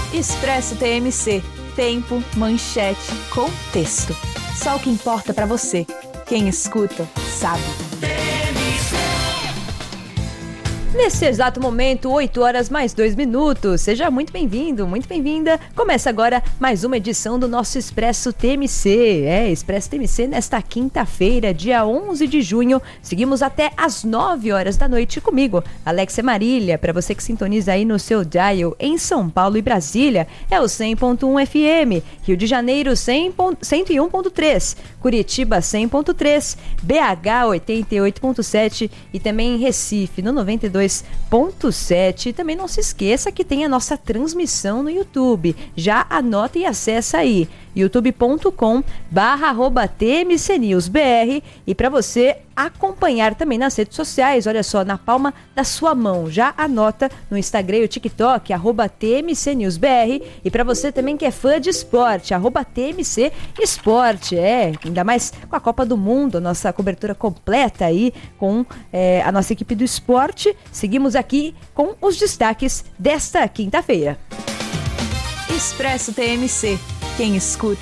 Expresso TMC. Tempo, manchete, contexto. Só o que importa pra você. Quem escuta, sabe. Nesse exato momento, 8 horas mais 2 minutos. Seja muito bem-vindo, muito bem-vinda. Começa agora mais uma edição do nosso Expresso TMC. Expresso TMC nesta quinta-feira, dia 11 de junho. Seguimos até às 9 horas da noite comigo, Alexia Marília. Para você que sintoniza aí no seu dial em São Paulo e Brasília, é o 100.1 FM. Rio de Janeiro, 101.3. Curitiba, 100.3. BH, 88.7. E também em Recife, no 92.7. E também não se esqueça que tem a nossa transmissão no YouTube. Já anota e acessa aí youtube.com/TMCNewsBR e para você acompanhar também nas redes sociais, olha só, na palma da sua mão, já anota no Instagram e o TikTok, @TMCNewsBR, e para você também que é fã de esporte, @TMC Esporte, ainda mais com a Copa do Mundo, nossa cobertura completa aí com a nossa equipe do esporte. Seguimos aqui com os destaques desta quinta-feira. Expresso TMC. Quem escuta